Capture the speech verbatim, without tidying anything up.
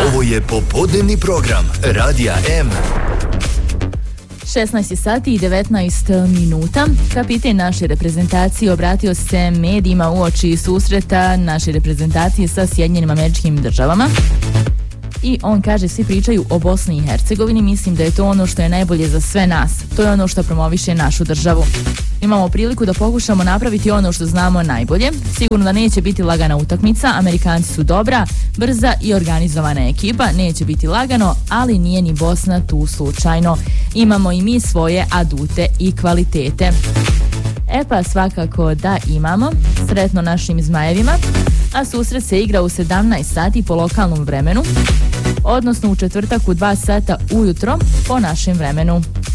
Ovo je popodnevni program Radija M. šesnaest sati i devetnaest minuta. Kapiten naše reprezentacije obratio se medijima uoči susreta naše reprezentacije sa Sjedinjenim Američkim Državama. I on kaže, svi pričaju o Bosni i Hercegovini, mislim da je to ono što je najbolje za sve nas. To je ono što promoviše našu državu. Imamo priliku da pokušamo napraviti ono što znamo najbolje. Sigurno da neće biti lagana utakmica, Amerikanci su dobra, brza i organizovana ekipa, neće biti lagano, ali nije ni Bosna tu slučajno. Imamo i mi svoje adute i kvalitete. E pa svakako da imamo, sretno našim Zmajevima, a susret se igra u sedamnaest sati po lokalnom vremenu, odnosno u četvrtak u dva sata ujutro po našem vremenu.